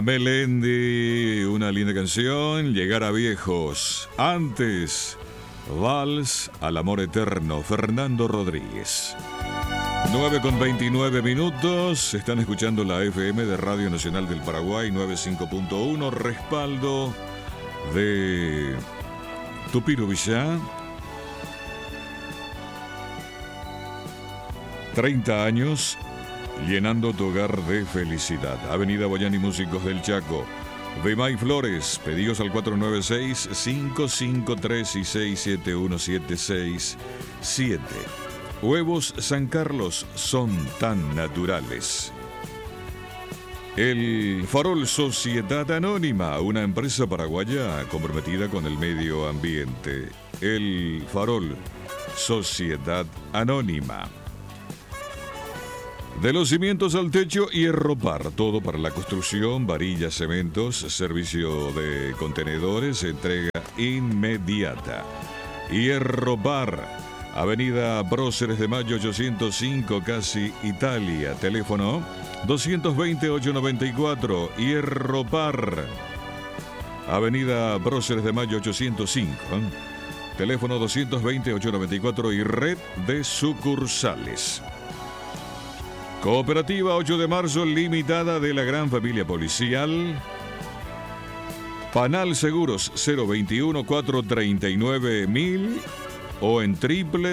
Melendi, una linda canción, Llegar a Viejos. Antes, Vals al Amor Eterno, Fernando Rodríguez. 9:29. Están escuchando la FM de Radio Nacional del Paraguay, 95.1. Respaldo de Tupiro Villá. 30 años llenando tu hogar de felicidad. Avenida Boyani Músicos del Chaco. Vemay Flores, pedidos al 496-553-671-767. Huevos San Carlos son tan naturales. El Farol Sociedad Anónima, una empresa paraguaya comprometida con el medio ambiente. El Farol Sociedad Anónima. De los cimientos al techo, Hierropar, todo para la construcción, varillas, cementos, servicio de contenedores, entrega inmediata. Hierropar, Avenida Próceres de Mayo 805, casi Italia, teléfono 220-894, Hierropar, Avenida Próceres de Mayo 805, teléfono 220-894 y red de sucursales. Cooperativa 8 de marzo limitada de la Gran Familia Policial. Panal Seguros 021-439-1000 o en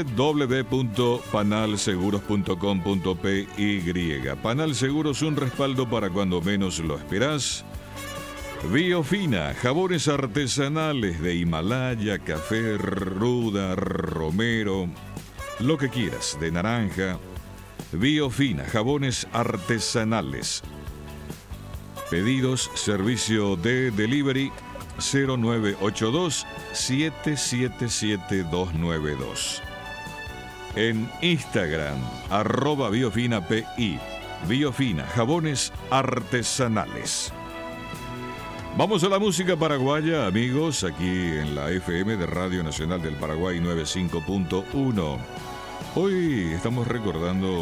www.panalseguros.com.py. Panal Seguros, un respaldo para cuando menos lo esperás. Biofina, jabones artesanales de Himalaya, café, ruda, romero, lo que quieras, de naranja. Biofina, jabones artesanales. Pedidos, servicio de delivery 0982-777-292. En Instagram, @biofinapi. Biofina, jabones artesanales. Vamos a la música paraguaya, amigos, aquí en la FM de Radio Nacional del Paraguay 95.1. Hoy estamos recordando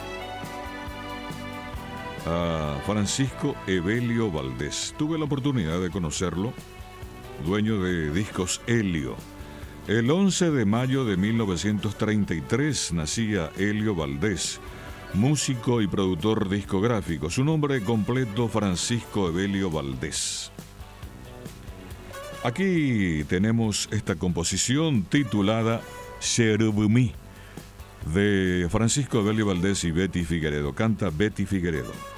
a Francisco Evelio Valdés. Tuve la oportunidad de conocerlo, dueño de Discos Helio. El 11 de mayo de 1933 nacía Helio Valdés, músico y productor discográfico. Su nombre completo, Francisco Evelio Valdés. Aquí tenemos esta composición titulada Cherubimí, de Francisco Evelio Valdés y Betty Figueredo. Canta Betty Figueredo.